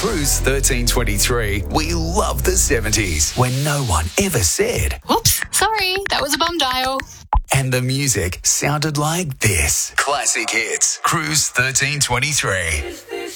Cruise 1323, we love the 70s when no one ever said. Whoops, sorry, that was a bum dial. And the music sounded like this. Classic Hits, Cruise 1323.